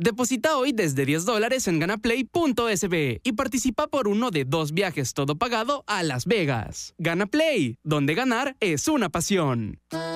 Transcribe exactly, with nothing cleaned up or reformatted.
Deposita hoy desde diez dólares en ganaplay punto es be y participa por uno de dos viajes todo pagado a Las Vegas. Ganaplay, donde ganar es una pasión.